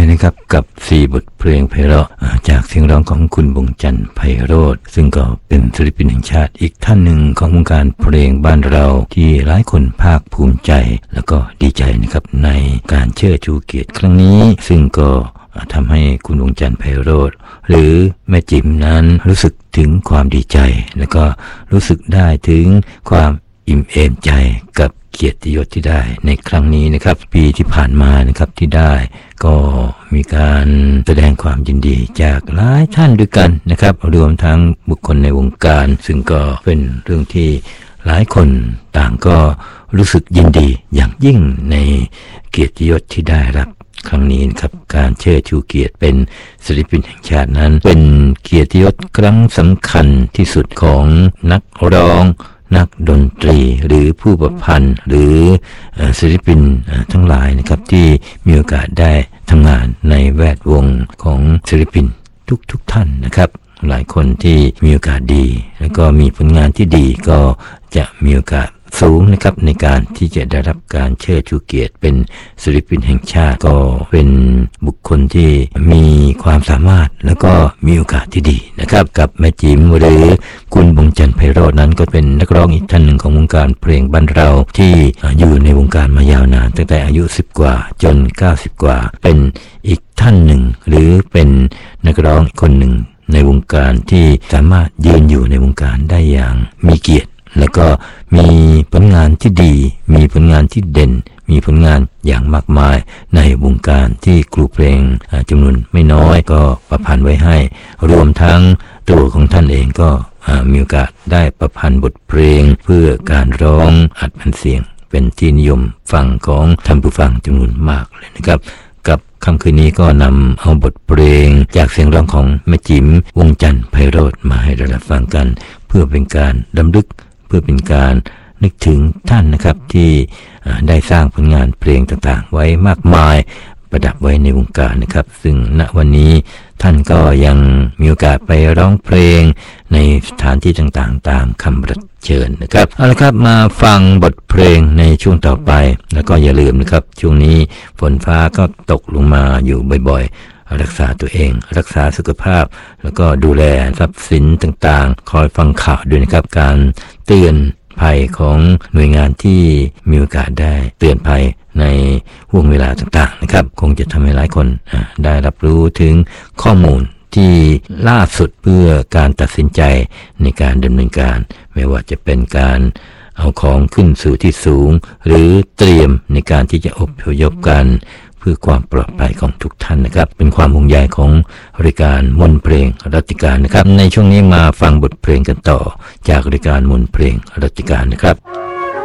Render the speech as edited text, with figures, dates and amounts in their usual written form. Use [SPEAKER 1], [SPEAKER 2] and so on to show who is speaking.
[SPEAKER 1] นะครับกับ4บทเพลงไพเราะจากเสียงร้องของคุณวงจันทร์ไพโรจน์ซึ่งก็เป็นศิลปินแห่งชาติอีกท่านหนึ่งของวงการเพลงบ้านเราที่หลายคนภาคภูมิใจแล้วก็ดีใจนะครับในการเชิดชูเกียรติครั้งนี้ซึ่งก็ทำให้คุณวงจันทร์ไพโรจน์หรือแม่จิ๋มนั้นรู้สึกถึงความดีใจแล้วก็รู้สึกได้ถึงความอิ่มเอมใจกับเกียรติยศที่ได้ในครั้งนี้นะครับปีที่ผ่านมานะครับที่ได้ก็มีการแสดงความยินดีจากหลายท่านด้วยกันนะครับรวมทั้งบุคคลในวงการซึ่งก็เป็นเรื่องที่หลายคนต่างก็รู้สึกยินดีอย่างยิ่งในเกียรติยศที่ได้รับครั้งนี้นะครับการเชิดชูเกียรติเป็นศิลปินแห่งชาตินั้นเป็นเกียรติยศครั้งสำคัญที่สุดของนักร้องนักดนตรีหรือผู้ประพันธ์หรือศิลปินทั้งหลายนะครับที่มีโอกาสได้ทำงานในแวดวงของศิลปินทุกท่านนะครับหลายคนที่มีโอกาสดีแล้วก็มีผลงานที่ดีก็จะมีโอกาสสูงนะครับในการที่จะได้รับการเชิดชูเกียรติเป็นศิลปินแห่งชาติก็เป็นบุคคลที่มีความสามารถแล้วก็มีโอกาสที่ดีนะครับกับแม่จิ๋มหรือคุณวงจันทร์ไพโรจน์นั้นก็เป็นนักร้องอีกท่านหนึ่งของวงการเพลงบ้านเราที่อยู่ในวงการมายาวนานตั้งแต่อายุ10กว่าจน90กว่าเป็นอีกท่านหนึ่งหรือเป็นนักร้องคนหนึ่งในวงการที่สามารถยืนอยู่ในวงการได้อย่างมีเกียรติแล้วก็มีผลงานที่ดีมีผลงานที่เด่นมีผลงานอย่างมากมายในวงการที่ครูเพลงจำนวนไม่น้อยก็ประพันธ์ไว้ให้รวมทั้งตัวของท่านเองก็มีโอกาสได้ประพันธ์บทเพลงเพื่อการร้องอัดแผ่นเสียงเป็นที่นิยมฟังของท่านผู้ฟังจำนวนมากเลยนะครับกับค่ำคืนนี้ก็นำเอาบทเพลงจากเสียงร้องของแม่จิ๋มวงจันทร์ไพโรจน์มาให้เราได้ฟังกันเพื่อเป็นการรำลึกเพื่อเป็นการนึกถึงท่านนะครับที่ได้สร้างผลงานเพลงต่างๆไว้มากมายประดับไว้ในวงการนะครับซึ่งณวันนี้ท่านก็ยังมีโอกาสไปร้องเพลงในสถานที่ต่างๆตามคำรับเชิญนะครับเอาละครับมาฟังบทเพลงในช่วงต่อไปแล้วก็อย่าลืมนะครับช่วงนี้ฝนฟ้าก็ตกลงมาอยู่บ่อยๆรักษาตัวเองรักษาสุขภาพแล้วก็ดูแลทรัพย์สินต่างๆคอยฟังข่าวด้วยนะครับการเตือนภัยของหน่วยงานที่มีโอกาสได้เตือนภัยในห่วงเวลาต่างๆนะครับคงจะทำให้หลายคนได้รับรู้ถึงข้อมูลที่ล่าสุดเพื่อการตัดสินใจในการดำเนินการไม่ว่าจะเป็นการเอาของขึ้นสู่ที่สูงหรือเตรียมในการที่จะอพยพกันเพื่อความปลอดภัยของทุกท่านนะครับเป็นความห่วงใยของรายการมนต์เพลงรัติการนะครับในช่วงนี้มาฟังบทเพลงกันต่อจากรายการมนต์เพลงรัติการนะครับ